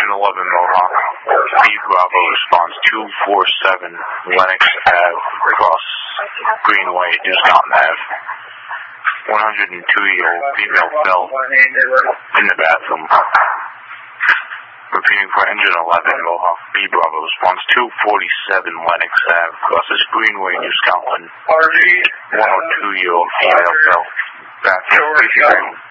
Mohawk. B Bravo response 247 Lenox Ave, across Greenway, New Scotland Ave. 102-year-old female fell in the bathroom. Repeating for engine 11 Mohawk. B Bravo response 247 Lenox Ave, crosses Greenway, New Scotland. 102-year-old female fell bathroom.